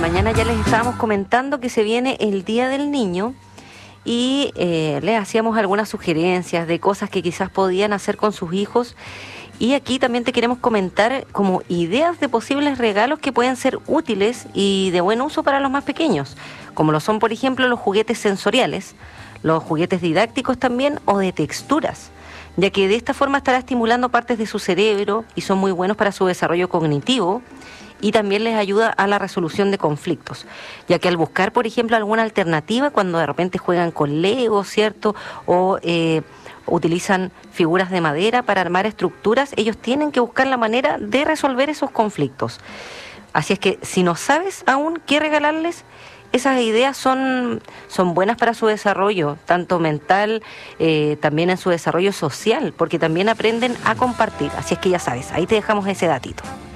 mañana ya les estábamos comentando que se viene el Día del Niño y les hacíamos algunas sugerencias de cosas que quizás podían hacer con sus hijos. Y aquí también te queremos comentar como ideas de posibles regalos que pueden ser útiles y de buen uso para los más pequeños, como lo son, por ejemplo, los juguetes sensoriales, los juguetes didácticos también o de texturas, ya que de esta forma estará estimulando partes de su cerebro y son muy buenos para su desarrollo cognitivo y también les ayuda a la resolución de conflictos, ya que al buscar, por ejemplo, alguna alternativa cuando de repente juegan con Lego, ¿cierto? O utilizan figuras de madera para armar estructuras, ellos tienen que buscar la manera de resolver esos conflictos. Así es que si no sabes aún qué regalarles, esas ideas son buenas para su desarrollo, tanto mental, también en su desarrollo social, porque también aprenden a compartir. Así es que ya sabes, ahí te dejamos ese datito.